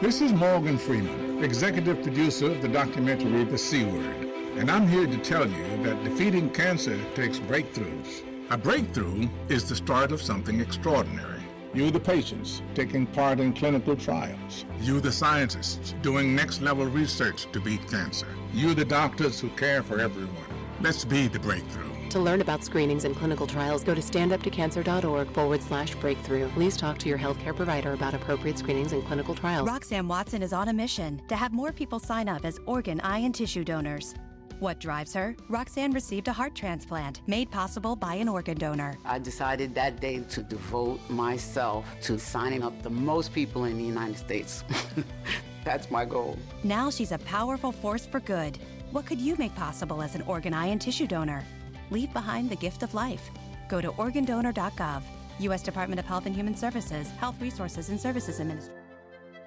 This is Morgan Freeman, executive producer of the documentary The C Word, and I'm here to tell you that defeating cancer takes breakthroughs. A breakthrough is the start of something extraordinary. You, the patients, taking part in clinical trials. You, the scientists, doing next-level research to beat cancer. You, the doctors who care for everyone. Let's be the breakthrough. To learn about screenings and clinical trials, go to standuptocancer.org/breakthrough. Please talk to your healthcare provider about appropriate screenings and clinical trials. Roxanne Watson is on a mission to have more people sign up as organ, eye, and tissue donors. What drives her? Roxanne received a heart transplant made possible by an organ donor. I decided that day to devote myself to signing up the most people in the United States. That's my goal. Now she's a powerful force for good. What could you make possible as an organ, eye, and tissue donor? Leave behind the gift of life. Go to organdonor.gov. U.S. Department of Health and Human Services, Health Resources and Services Administration.